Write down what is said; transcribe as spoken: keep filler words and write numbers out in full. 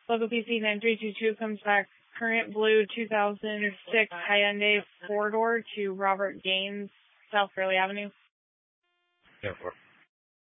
Local P C nine three two two comes back. Current blue two thousand six Hyundai four-door to Robert Gaines, South Fairley Avenue. Yeah,